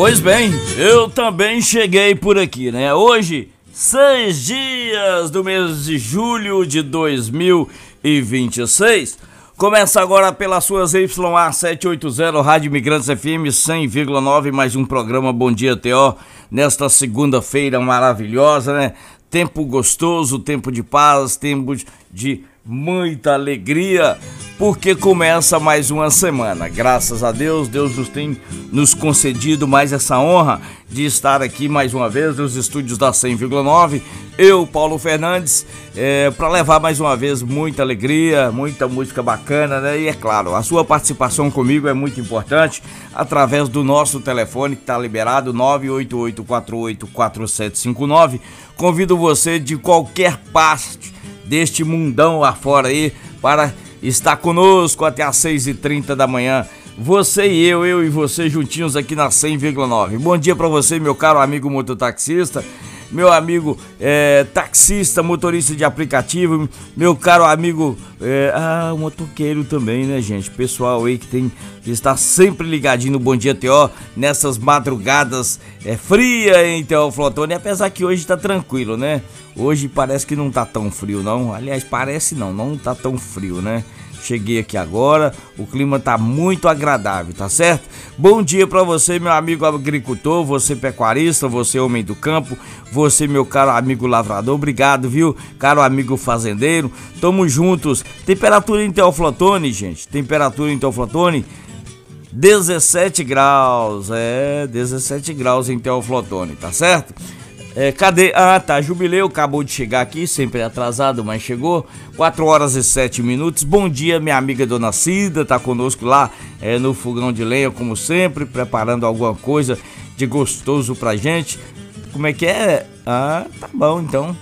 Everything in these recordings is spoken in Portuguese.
Pois bem, eu também cheguei por aqui, né? Hoje, 6 dias do mês de julho de 2026. Começa agora pelas suas YA 780, Rádio Imigrantes FM 100,9, mais um programa Bom Dia TO, nesta segunda-feira maravilhosa, né? Tempo gostoso, tempo de paz, tempo de muita alegria, porque começa mais uma semana. Graças a Deus, Deus nos concedido mais essa honra de estar aqui mais uma vez nos estúdios da 100,9. Eu, Paulo Fernandes, para levar mais uma vez muita alegria, muita música bacana, né? E é claro, a sua participação comigo é muito importante através do nosso telefone que está liberado, 988484759. Convido você de qualquer parte deste mundão afora aí para estar conosco até às 6h30 da manhã. Você e eu e você juntinhos aqui na 100,9. Bom dia para você, meu caro amigo mototaxista, meu amigo taxista, motorista de aplicativo, meu caro amigo motoqueiro também, né, gente? Pessoal aí que está sempre ligadinho no Bom Dia TO, nessas madrugadas frias em Teoflotone, apesar que hoje tá tranquilo, né? Hoje parece que não tá tão frio, não. Aliás, parece não tá tão frio, né? Cheguei aqui agora, o clima tá muito agradável, tá certo? Bom dia pra você, meu amigo agricultor, você pecuarista, você homem do campo, você meu caro amigo lavrador, obrigado, viu? Caro amigo fazendeiro, tamo juntos. Temperatura em Teoflotone, gente, temperatura em Teoflotone, 17 graus, 17 graus em Teoflotone, tá certo? Cadê? Jubileu acabou de chegar aqui, sempre atrasado, mas chegou, 4h07. Bom dia, minha amiga Dona Cida, tá conosco lá no fogão de lenha, como sempre, preparando alguma coisa de gostoso pra gente. Como é que é? Tá bom, então.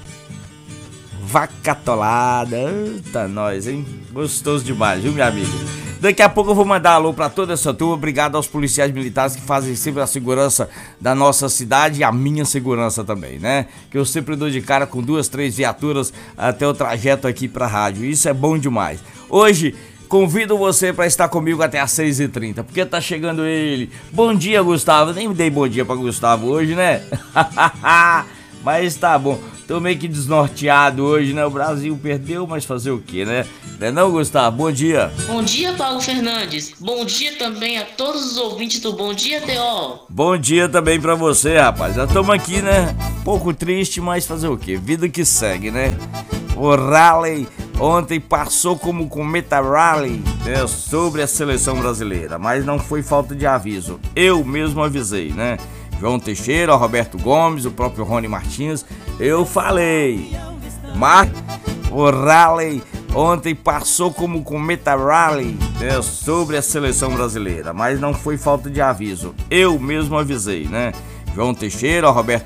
Vaca atolada, eita nós, hein? Gostoso demais, viu, minha amiga? Daqui a pouco eu vou mandar alô pra toda essa turma. Obrigado aos policiais militares que fazem sempre a segurança da nossa cidade e a minha segurança também, né? Que eu sempre dou de cara com 2, 3 viaturas até o trajeto aqui pra rádio. Isso é bom demais. Hoje, convido você pra estar comigo até às 6h30, porque tá chegando ele. Bom dia, Gustavo. Nem me dei bom dia pra Gustavo hoje, né? Mas tá bom. Tô meio que desnorteado hoje, né? O Brasil perdeu, mas fazer o quê, né? Não, Gustavo? Bom dia. Bom dia, Paulo Fernandes. Bom dia também a todos os ouvintes do Bom Dia TO. Bom dia também pra você, rapaz. Já estamos aqui, né? Um pouco triste, mas fazer o quê? Vida que segue, né? O Raleigh ontem passou como cometa Raleigh, né, sobre a seleção brasileira, mas não foi falta de aviso. Eu mesmo avisei, né? João Teixeira, Roberto Gomes, o próprio Rony Martins, eu falei. Mas o Raleigh ontem passou como cometa Raleigh, né, sobre a seleção brasileira, mas não foi falta de aviso. Eu mesmo avisei, né? João Teixeira, Roberto